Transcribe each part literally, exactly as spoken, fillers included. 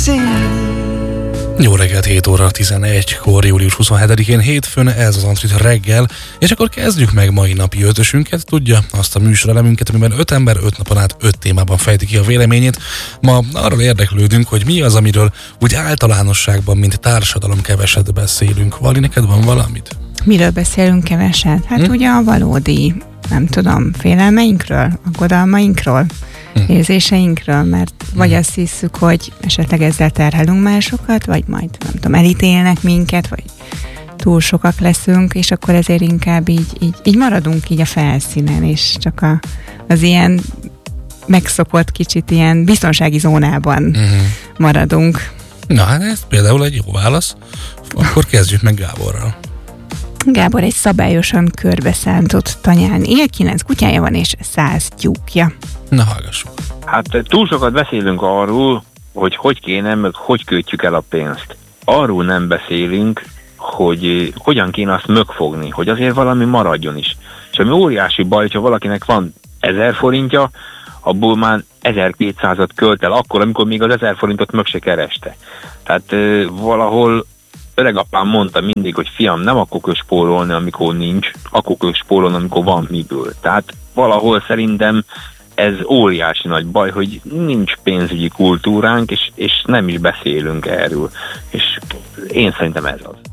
Jó reggelt, hét óra tizenegykor, július huszonhetedikén hétfőn, ez az Antrit reggel, és akkor kezdjük meg mai napi ötösünket, tudja, azt a műsorelemünket, amiben öt ember öt napon át öt témában fejti ki a véleményét. Ma arról érdeklődünk, hogy mi az, amiről úgy általánosságban, mint társadalom keveset beszélünk. Vali, neked van valamit? Miről beszélünk keveset? Hát hm? ugye a valódi, nem tudom, félelmeinkről, aggodalmainkról, hm. érzéseinkről, mert hm. vagy azt hiszük, hogy esetleg ezzel terhelünk másokat, vagy majd, nem tudom, elítélnek minket, vagy túl sokak leszünk, és akkor ezért inkább így, így, így maradunk így a felszínen, és csak a, az ilyen megszokott kicsit ilyen biztonsági zónában uh-huh. maradunk. Na hát ez például egy jó válasz. Akkor kezdjük meg Gáborral. Gábor egy szabályosan körbeszántott tanyán él, kilenc kutyája van és száz tyúkja. Na hallgassuk. Hát túl sokat beszélünk arról, hogy hogy kéne, meg hogy költjük el a pénzt. Arról nem beszélünk, hogy hogyan kéne azt mögfogni, hogy azért valami maradjon is. És ami óriási baj, hogyha valakinek van ezer forintja, abból már ezerkétszázat költ el, akkor, amikor még az ezer forintot mög se kereste. Tehát e, valahol öregapám mondta mindig, hogy fiam, nem akkor kell spórolni, amikor nincs, akkor kell spórolni, amikor van miből. Tehát valahol szerintem ez óriási nagy baj, hogy nincs pénzügyi kultúránk, és, és nem is beszélünk erről. És én szerintem ez az.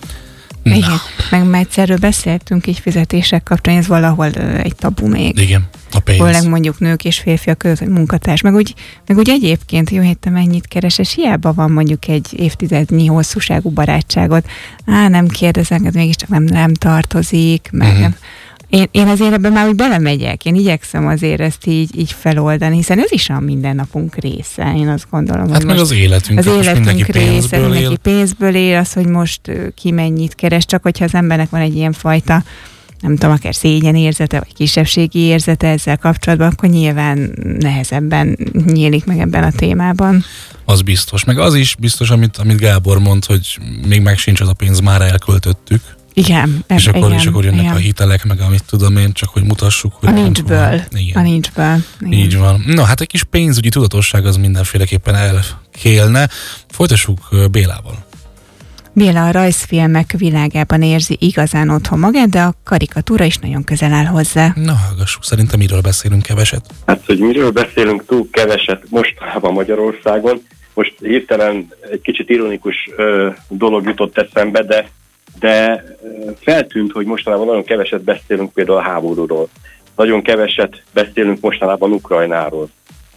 Na. Igen, meg már egyszerről beszéltünk így fizetések kapcsán, ez valahol ö, egy tabu még. Igen, a pénz. Főleg mondjuk nők és férfiak között, hogy munkatárs, meg úgy, meg úgy egyébként, jó héten mennyit keres, és hiába van mondjuk egy évtizednyi hosszúságú barátságot, á, nem kérdezek, ez mégiscsak nem, nem tartozik, meg uh-huh. nem. Én, én azért ebben már úgy belemegyek, én igyekszem azért ezt így, így feloldani, hiszen ez is a mindennapunk része, én azt gondolom. Hát meg az életünk. Az életünk mindenki része, pénzből mindenki él. pénzből él, az, hogy most ki mennyit keres, csak hogyha az embernek van egy ilyen fajta, nem tudom, akár szégyenérzete, vagy kisebbségi érzete ezzel kapcsolatban, akkor nyilván nehezebben nyílik meg ebben a témában. Az biztos. Meg az is biztos, amit, amit Gábor mond, hogy még meg sincs az a pénz, már elköltöttük. Igen. És akkor, igen, és akkor jönnek igen. a hitelek, meg amit tudom én, csak hogy mutassuk, hogy... A nincsből. A nincsből. Így van. Na, hát egy kis pénzügyi tudatosság az mindenféleképpen elkélne. Folytassuk Bélával. Béla a rajzfilmek világában érzi igazán otthon magát, de a karikatúra is nagyon közel áll hozzá. Na, hallgassuk, szerintem miről beszélünk keveset? Hát, hogy miről beszélünk túl keveset mostanában Magyarországon. Most hirtelen egy kicsit ironikus ö, dolog jutott eszembe, de de feltűnt, hogy mostanában nagyon keveset beszélünk például a háborúról. Nagyon keveset beszélünk mostanában Ukrajnáról.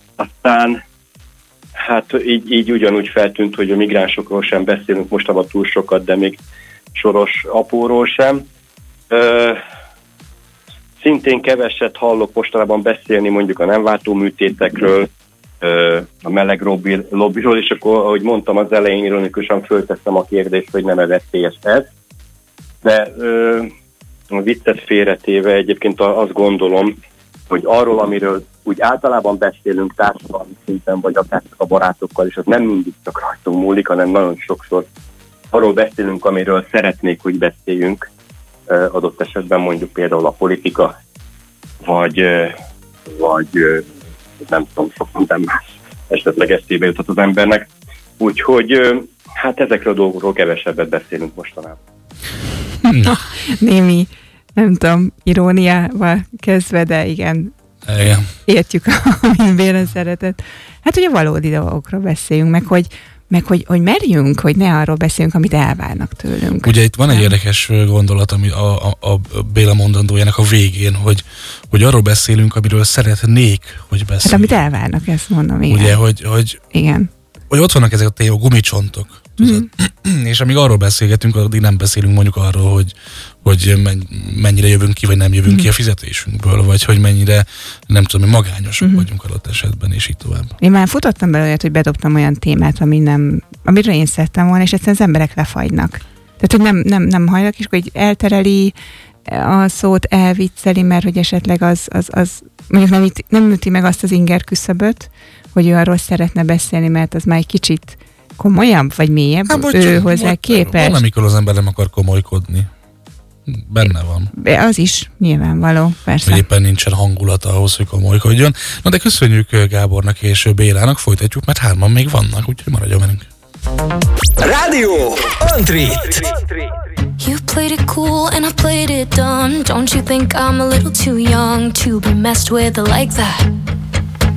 Aztán hát így, így ugyanúgy feltűnt, hogy a migránsokról sem beszélünk mostanában túl sokat, de még Soros apóról sem. Ö, szintén keveset hallok mostanában beszélni mondjuk a nem váltó műtétekről, ö, a meleg lobbyról, és akkor, ahogy mondtam az elején, ironikusan fölteszem a kérdést, hogy nem-e veszélyes ez. De ö, a viccet félretéve egyébként azt gondolom, hogy arról, amiről úgy általában beszélünk társadalmi szinten, vagy akár a barátokkal, és az nem mindig csak rajtunk múlik, hanem nagyon sokszor arról beszélünk, amiről szeretnék, hogy beszéljünk, ö, adott esetben mondjuk például a politika, vagy, ö, vagy ö, nem tudom, sok minden más esetleg eszébe juthat az embernek. Úgyhogy ö, hát ezekről a dolgokról kevesebbet beszélünk mostanában. Na. Némi, nem tudom, iróniával kezdve, de igen, igen. Értjük, amit Béla szeretett. Hát, hogy a valódi dolgokról beszéljünk, meg hogy, meg hogy, hogy merjünk, hogy ne arról beszéljünk, amit elvárnak tőlünk. Ugye itt van egy érdekes gondolat, ami a, a, a Béla mondandójának a végén, hogy, hogy arról beszélünk, amiről szeretnék, hogy beszéljünk. Hát amit elvárnak, ezt mondom, igen. Ugye, hogy, hogy, igen. hogy ott vannak ezek a téma, gumicsontok. Mm. És amíg arról beszélgetünk, addig nem beszélünk mondjuk arról, hogy, hogy mennyire jövünk ki, vagy nem jövünk mm. ki a fizetésünkből, vagy hogy mennyire, nem tudom, magányosak mm. vagyunk adott esetben, és így tovább. Én már futottam belőle, hogy bedobtam olyan témát, ami nem, amiről én szerettem volna, és egyszerűen az emberek lefagynak. Tehát, hogy nem, nem, nem hajlak, és akkor így eltereli a szót, elvicceli, mert hogy esetleg az, az, az mondjuk nem, nem üti meg azt az inger küszöböt, hogy ő arról szeretne beszélni, mert az már egy kicsit komolyabb, vagy mélyebb, hát, ő hozzá képes. Van, amikor az ember nem akar komolykodni. benne van. Az is nyilvánvaló, persze. Hogy éppen nincsen hangulata ahhoz, hogy komolykodjon. Na de köszönjük Gábornak és Bélának, folytatjuk, mert hárman még vannak, úgyhogy maradjon velünk. Rádió Antrit. You played it cool and I played it dumb. Don't you think I'm a little too young to be messed with like that?